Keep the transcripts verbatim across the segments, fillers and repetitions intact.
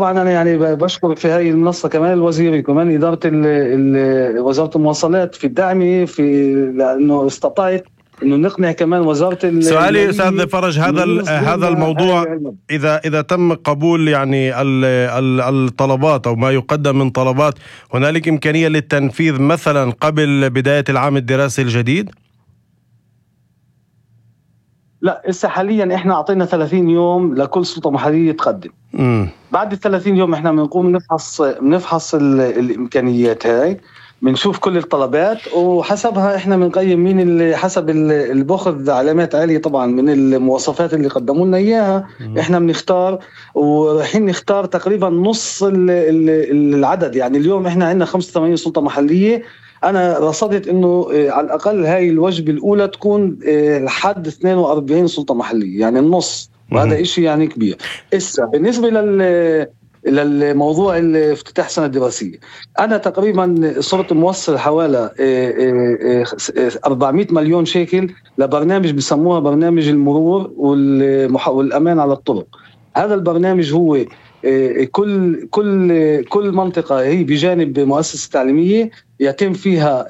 طبعا أنا يعني بشكر في هذه المنصة كمان الوزير كمان إدارة ال ال وزارة المواصلات في الدعم في لأنه استطاعت إنه نقنع كمان وزارة. سؤالي أستاذ فرج، هذا هذا الموضوع إذا إذا تم قبول يعني ال ال الطلبات أو ما يقدم من طلبات، هنالك إمكانية للتنفيذ مثلا قبل بداية العام الدراسي الجديد؟ لا، إسا حاليا إحنا أعطينا ثلاثين يوم لكل سلطة محلية تقدم. م. بعد الثلاثين يوم إحنا بنقوم نفحص بنفحص الإمكانيات هاي، بنشوف كل الطلبات وحسبها إحنا بنقيم مين اللي حسب اللي باخذ علامات عالية طبعا من المواصفات اللي قدموا لنا إياها. م. إحنا بنختار ورايحين نختار تقريبا نص العدد. يعني اليوم إحنا عندنا خمسة وثمانين سلطة محلية، أنا رصدت إنه على الأقل هاي الوجبة الأولى تكون لحد اثنين وأربعين سلطة محلية، يعني النص، وهذا إشي يعني كبير. إسا بالنسبة لل للموضوع الافتتاح السنة الدراسية، أنا تقريبا صرت موصل حوالي أربعمائة مليون شيكل لبرنامج بسموها برنامج المرور والأمان على الطرق. هذا البرنامج هو كل كل كل منطقة هي بجانب مؤسسة تعليمية يتم فيها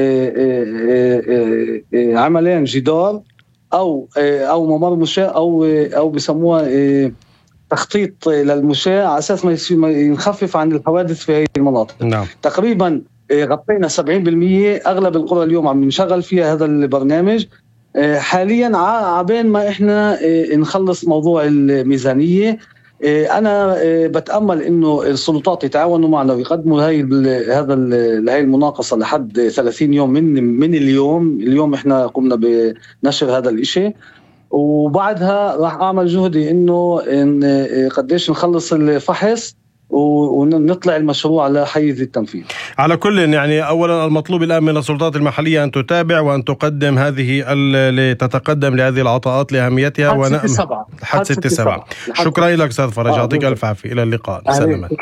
عملين جدار أو أو ممر مشاة أو أو بسموها تخطيط للمشاة على أساس ما ينخفف عن الحوادث في هذه المناطق. نعم. تقريبا غطينا سبعين بالمئة، أغلب القرى اليوم عم نشغل فيها هذا البرنامج. حاليا عبين ما إحنا نخلص موضوع الميزانية، أنا بتأمل إنه السلطات يتعاونوا معنا ويقدموا هاي هذا هاي المناقصة لحد ثلاثين يوم من من اليوم. اليوم إحنا قمنا بنشر هذا الإشي، وبعدها راح أعمل جهدي إنه إن قديش نخلص الفحص ونطلع المشروع على حيز التنفيذ. على كل يعني أولا المطلوب الآن من السلطات المحلية أن تتابع وأن تقدم هذه لتتقدم لهذه العطاءات لأهميتها ونأمل حد ستة سبعة. شكرا لك أستاذ فرج، يعطيك ألف عافية، إلى اللقاء. سلامات.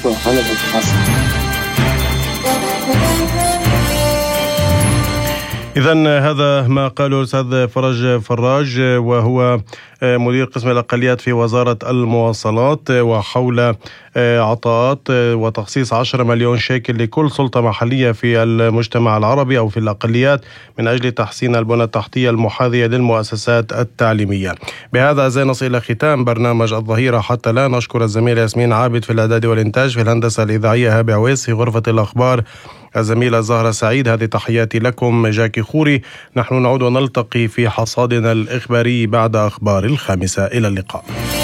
إذن هذا ما قاله الأستاذ فرج فراج، وهو مدير قسم الأقليات في وزارة المواصلات، وحول عطاءات وتخصيص عشرة مليون شيكل لكل سلطة محلية في المجتمع العربي أو في الأقليات من أجل تحسين البنى التحتية المحاذية للمؤسسات التعليمية. بهذا زي نصل إلى ختام برنامج الظهيرة حتى لا. نشكر الزميلة ياسمين عابد في الإعداد والإنتاج، في الهندسة الإذاعية هابي عويس، في غرفة الأخبار الزميلة زهرة سعيد. هذه تحياتي لكم جاكي خوري. نحن نعود ونلتقي في حصادنا الإخباري بعد أخبار الخامسة. إلى اللقاء.